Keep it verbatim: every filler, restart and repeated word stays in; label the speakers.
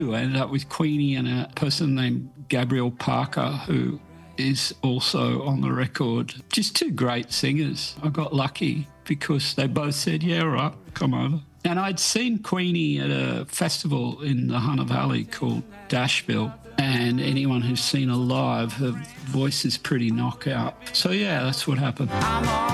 Speaker 1: I ended up with Queenie and a person named Gabrielle Parker, who is also on the record. Just two great singers. I got lucky because they both said, yeah, all right, come over. And I'd seen Queenie at a festival in the Hunter Valley called Dashville. And anyone who's seen her live, her voice is pretty knockout. So, yeah, that's what happened.